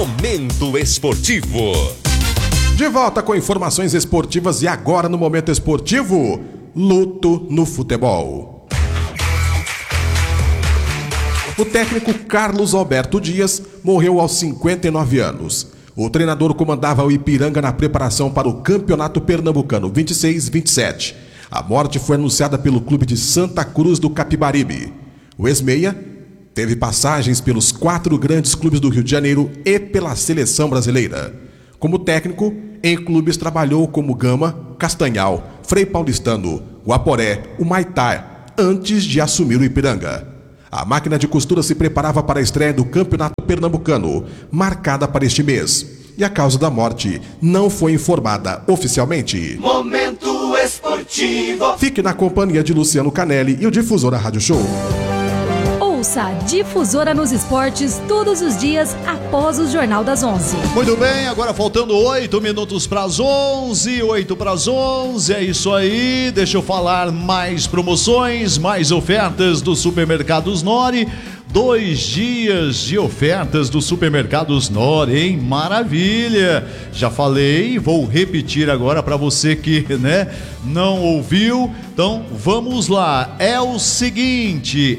Momento Esportivo. De volta com informações esportivas e agora no Momento Esportivo, luto no futebol. O técnico Carlos Alberto Dias morreu aos 59 anos. O treinador comandava o Ipiranga na preparação para o Campeonato Pernambucano 26-27. A morte foi anunciada pelo clube de Santa Cruz do Capibaribe. O ex-meia teve passagens pelos 4 grandes clubes do Rio de Janeiro e pela seleção brasileira. Como técnico, em clubes trabalhou como Gama, Castanhal, Frei Paulistano, Guaporé, o Maitá, antes de assumir o Ipiranga. A máquina de costura se preparava para a estreia do Campeonato Pernambucano, marcada para este mês. E a causa da morte não foi informada oficialmente. Momento Esportivo. Fique na companhia de Luciano Canelli e o Difusora Rádio Show. Ouça a Difusora nos esportes todos os dias após o Jornal das 11. Muito bem, agora faltando 8 minutos para as 11, 8 para as 11, é isso aí. Deixa eu falar mais promoções, mais ofertas do Supermercados Nori. 2 dias de ofertas do Supermercados Nori, hein? Maravilha! Já falei, vou repetir agora para você que, não ouviu. Então, vamos lá. É o seguinte,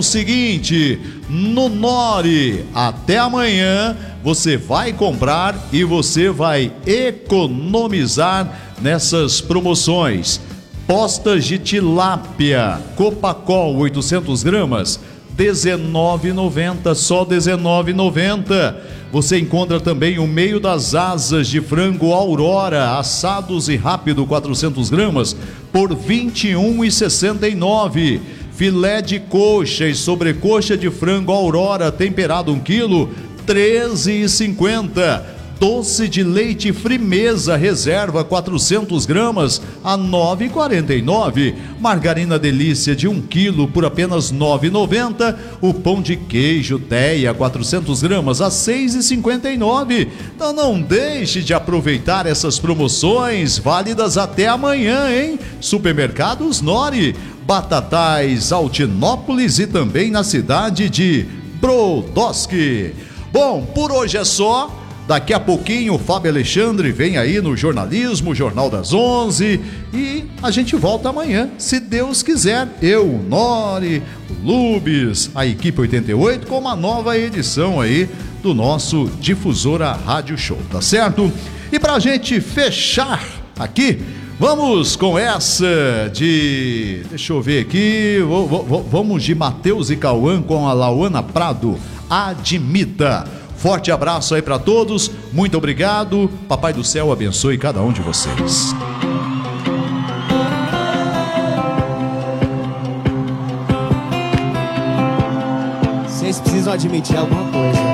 no Nori, até amanhã, você vai comprar e você vai economizar nessas promoções. Postas de tilápia, Copacol, 800 gramas, R$19,90, só R$19,90. Você encontra também o meio das asas de frango Aurora, assados e rápido, 400 gramas, por R$21,69. Filé de coxa e sobrecoxa de frango Aurora, temperado 1 quilo, R$13,50. Doce de leite Frimeza Reserva 400 gramas a R$9,49. Margarina Delícia de 1 quilo por apenas R$9,90. O pão de queijo Teia 400 gramas a R$6,59. Então não deixe de aproveitar essas promoções válidas até amanhã, hein? Supermercados Nori, Batatais, Altinópolis e também na cidade de Brodowski. Bom, por hoje é só. Daqui a pouquinho o Fábio Alexandre vem aí no jornalismo, Jornal das 11, e a gente volta amanhã, se Deus quiser. Eu, o Nori, o Lubes, a equipe 88 com uma nova edição aí do nosso Difusora Rádio Show, tá certo? E pra gente fechar aqui, vamos com essa de... deixa eu ver aqui, vamos de Matheus e Cauã com a Lauana Prado, Admita. Forte abraço aí para todos, muito obrigado, Papai do Céu abençoe cada um de vocês. Vocês precisam admitir alguma coisa.